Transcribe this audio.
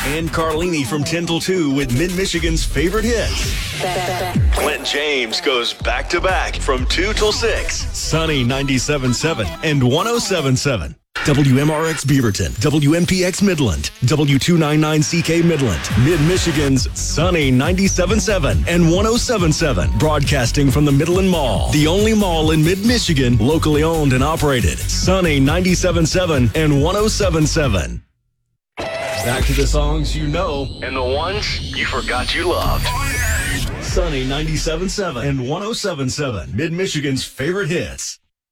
And Carlini from 10 till 2 with Mid-Michigan's favorite hits. Clint James goes back-to-back from 2 till 6. Sunny 97.7 and 107.7. WMRX Beaverton, WMPX Midland, W299CK Midland, Mid-Michigan's Sunny 97.7 and 107.7, broadcasting from the Midland Mall, the only mall in Mid-Michigan, locally owned and operated. Sunny 97.7 and 107.7. Back to the songs you know and the ones you forgot you loved. Sunny 97.7 and 107.7, Mid-Michigan's favorite hits.